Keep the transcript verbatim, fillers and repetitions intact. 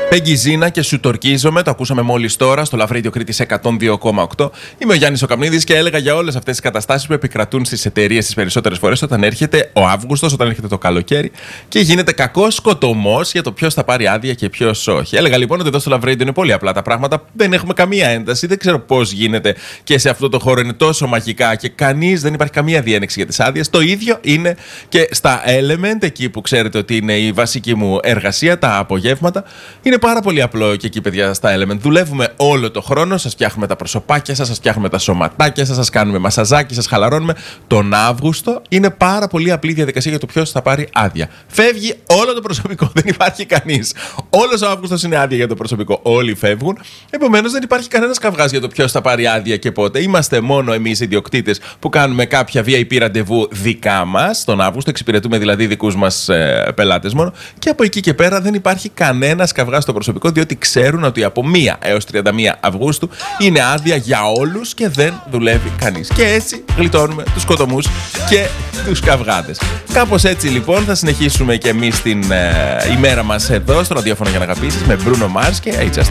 Πέγγι Ζήνα και Σου τορκίζομαι, το ακούσαμε μόλις τώρα στο Love Radio Κρήτης εκατόν δύο κόμμα οκτώ. Είμαι ο Γιάννης ο Καμνίδης και έλεγα για όλες αυτές τις καταστάσεις που επικρατούν στις εταιρείες τις περισσότερες φορές όταν έρχεται ο Αύγουστος, όταν έρχεται το καλοκαίρι και γίνεται κακός σκοτωμός για το ποιος θα πάρει άδεια και ποιος όχι. Έλεγα λοιπόν ότι εδώ στο Love Radio είναι πολύ απλά τα πράγματα, δεν έχουμε καμία ένταση, δεν ξέρω πώς γίνεται και σε αυτό το χώρο είναι τόσο μαγικά και κανείς δεν υπάρχει καμία διένεξη για τις άδειες. Το ίδιο είναι και στα Element, εκεί που ξέρετε ότι είναι η βασική μου εργασία, τα απογεύματα. Είναι πάρα πολύ απλό και εκεί, παιδιά, στα Element. Δουλεύουμε όλο το χρόνο. Σας φτιάχνουμε τα προσωπάκια σας, σας φτιάχνουμε τα σωματάκια σας, σας κάνουμε μασαζάκι, σας χαλαρώνουμε. Τον Αύγουστο είναι πάρα πολύ απλή διαδικασία για το ποιος θα πάρει άδεια. Φεύγει όλο το προσωπικό, δεν υπάρχει κανείς. Όλος ο Αύγουστος είναι άδεια για το προσωπικό. Όλοι φεύγουν. Επομένως, δεν υπάρχει κανένας καυγάς για το ποιος θα πάρει άδεια και πότε. Είμαστε μόνο εμείς οι ιδιοκτήτες που κάνουμε κάποια βι άι πι ραντεβού δικά μας τον Αύγουστο. Εξυπηρετούμε δηλαδή δικούς μας ε, πελάτες μόνο. Και από εκεί και πέρα δεν υπάρχει κανένας καυγάς στο προσωπικό, διότι ξέρουν ότι από μία έως τριάντα μία Αυγούστου είναι άδεια για όλους και δεν δουλεύει κανείς. Και έτσι γλιτώνουμε τους σκοτωμούς και τους καυγάδες. Κάπως έτσι λοιπόν θα συνεχίσουμε και εμείς την ε, ημέρα μας εδώ στο ραδιόφωνο για να αγαπήσεις με Bruno Mars και έιτς ες.